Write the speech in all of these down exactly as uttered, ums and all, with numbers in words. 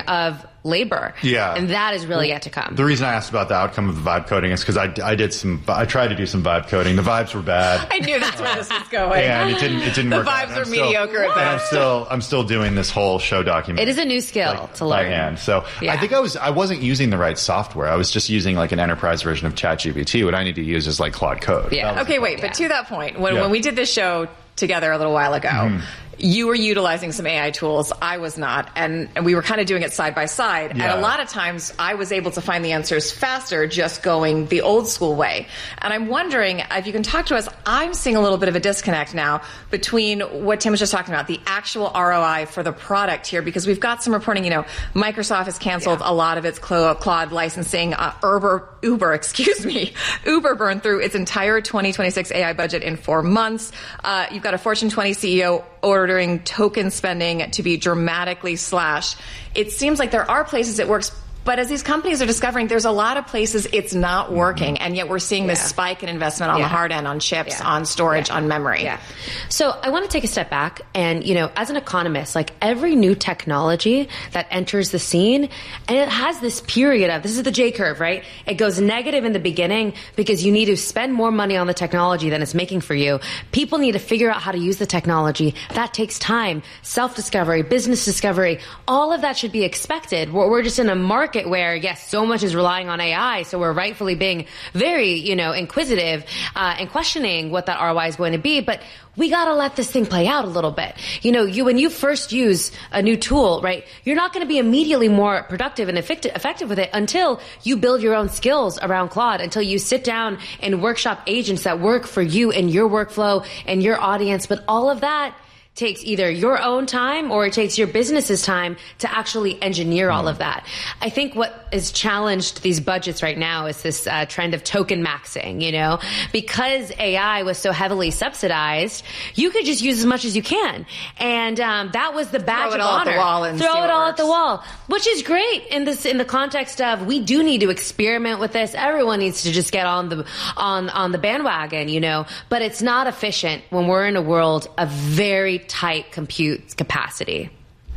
of labor. Yeah. And that is really yet to come. The reason I asked about the outcome of the vibe coding is because I, I did some, I tried to do some vibe coding. The vibes were bad. I knew that's where this was going. And it didn't, it didn't the work vibes out. are mediocre at And I'm best. still, I'm still doing this whole show document. It is a new skill like, to by learn. hand. So Yeah. I think I was, I wasn't using the right software. I was just using like an enterprise version of ChatGPT. What I need to use is like Claude Code. Yeah. That was Okay, the wait, problem. but to that point, when, Yeah. when we did this show together a little while ago, Mm-hmm. you were utilizing some A I tools. I was not. And, and we were kind of doing it side by side. Yeah. And a lot of times I was able to find the answers faster just going the old school way. And I'm wondering if you can talk to us. I'm seeing a little bit of a disconnect now between what Tim was just talking about, the actual R O I for the product here, because we've got some reporting, you know, Microsoft has canceled Yeah. a lot of its Claude licensing. Uh, Uber, Uber, excuse me, Uber burned through its entire twenty twenty-six A I budget in four months. Uh, you've got a Fortune twenty C E O ordering token spending to be dramatically slashed. It seems like there are places it works, but as these companies are discovering, there's a lot of places it's not working, and yet we're seeing this Yeah. spike in investment on Yeah. the hard end, on chips, Yeah. on storage, Yeah. on memory. Yeah. So I want to take a step back and, you know, as an economist, like every new technology that enters the scene, and it has this period of, this is the J curve, right? It goes negative in the beginning because you need to spend more money on the technology than it's making for you. People need to figure out how to use the technology. That takes time, self-discovery, business discovery, all of that should be expected. We're, we're just in a market where, yes, so much is relying on A I, so we're rightfully being very, you know, inquisitive uh, and questioning what that R O I is going to be, but we gotta let this thing play out a little bit. You know, you when you first use a new tool, right, you're not gonna be immediately more productive and effective, effective with it until you build your own skills around Claude, until you sit down and workshop agents that work for you and your workflow and your audience, but all of that takes either your own time or it takes your business's time to actually engineer all of that. I think what has challenged these budgets right now is this uh, trend of token maxing, you know, because A I was so heavily subsidized, you could just use as much as you can. And um, that was the badge Throw it of all at honor. the wall and Throw see it what all works. at the wall, which is great in this, in the context of we do need to experiment with this. Everyone needs to just get on the, on, on the bandwagon, you know, but it's not efficient when we're in a world of very tight compute capacity.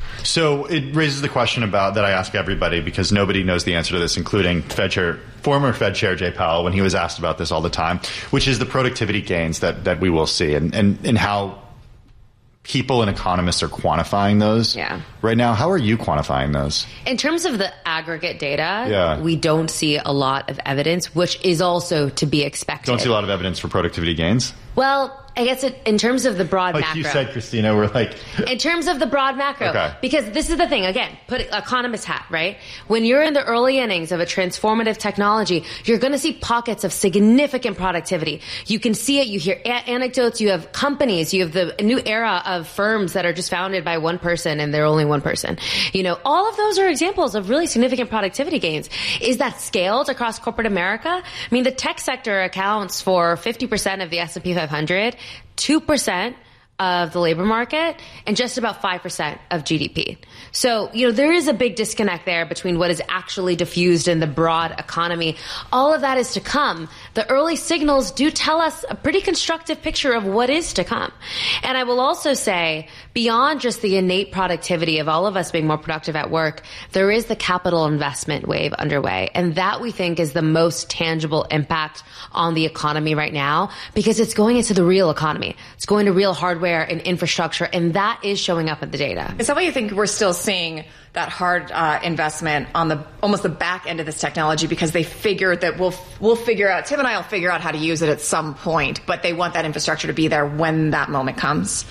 So it raises the question about that I ask everybody because nobody knows the answer to this, including Fed Chair, former Fed Chair Jay Powell, when he was asked about this all the time, which is the productivity gains that, that we will see and, and, and how people and economists are quantifying those Yeah. right now. How are you quantifying those? In terms of the aggregate data, Yeah. we don't see a lot of evidence, which is also to be expected. Don't see a lot of evidence for productivity gains? Well, I guess it, in terms of the broad Like macro. you said, Christina, we're like... In terms of the broad macro, Okay. because this is the thing, again, put economist hat, right? When you're in the early innings of a transformative technology, you're going to see pockets of significant productivity. You can see it, you hear a- anecdotes, you have companies, you have the new era of firms that are just founded by one person and they're only one person. You know, all of those are examples of really significant productivity gains. Is that scaled across corporate America? I mean, the tech sector accounts for fifty percent of the S and P five hundred, two percent of the labor market, and just about five percent of G D P. So, you know, there is a big disconnect there between what is actually diffused in the broad economy. All of that is to come. The early signals do tell us a pretty constructive picture of what is to come. And I will also say, beyond just the innate productivity of all of us being more productive at work, there is the capital investment wave underway. And that we think is the most tangible impact on the economy right now, because it's going into the real economy. It's going to real hardware and infrastructure, and that is showing up in the data. Is that why you think we're still seeing that hard uh, investment on the almost the back end of this technology, because they figure that we'll we'll figure out, Tim and I will figure out how to use it at some point, but they want that infrastructure to be there when that moment comes?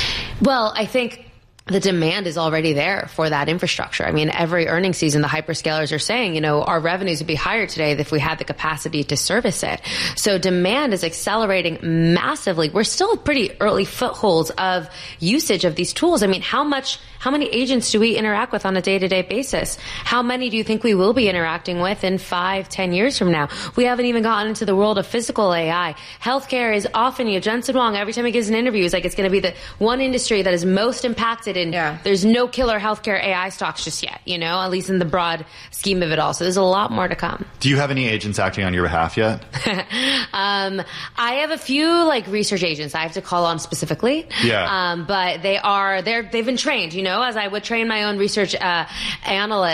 Well, I think the demand is already there for that infrastructure. I mean, every earnings season, the hyperscalers are saying, you know, our revenues would be higher today if we had the capacity to service it. So demand is accelerating massively. We're still pretty early footholds of usage of these tools. I mean, how much, how many agents do we interact with on a day-to-day basis? How many do you think we will be interacting with in five, ten years from now? We haven't even gotten into the world of physical A I. Healthcare is often, you know, Jensen Huang, every time he gives an interview, is like it's going to be the one industry that is most impacted, and yeah. there's no killer healthcare A I stocks just yet, you know, at least in the broad scheme of it all. So there's a lot more to come. Do you have any agents acting on your behalf yet? um, I have a few like research agents I have to call on specifically. Yeah. Um, but they are, they're, they've been trained, you know, as I would train my own research uh, analyst.